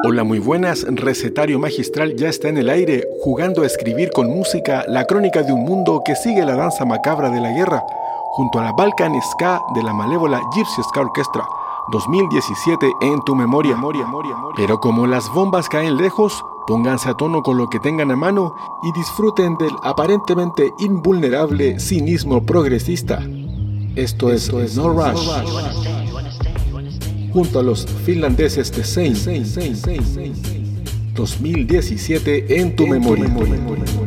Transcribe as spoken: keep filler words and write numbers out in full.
Hola, muy buenas, Recetario Magistral ya está en el aire, jugando a escribir con música la crónica de un mundo que sigue la danza macabra de la guerra, junto a la Balkan Ska de la malévola Gypsy Ska Orchestra, dos mil diecisiete en tu memoria. Pero como las bombas caen lejos, pónganse a tono con lo que tengan a mano y disfruten del aparentemente invulnerable cinismo progresista. Esto es No Rush, junto a los finlandeses de Saint, dos mil diecisiete en tu memoria.